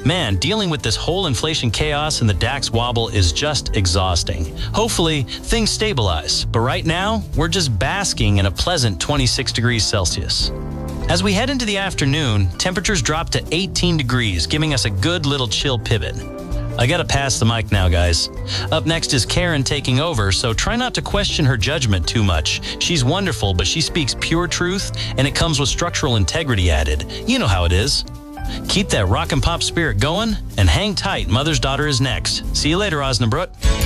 Man, dealing with this whole inflation chaos and the DAX wobble is just exhausting. Hopefully, things stabilize, but right now, we're just basking in a pleasant 26 degrees Celsius. As we head into the afternoon, temperatures drop to 18 degrees, giving us a good little chill pivot. I gotta pass the mic now, guys. Up next is Karen taking over, so try not to question her judgment too much. She's wonderful, but she speaks pure truth, and it comes with structural integrity added. You know how it is. Keep that rock and pop spirit going, and hang tight, Mother's Daughter is next. See you later, Osnabrück.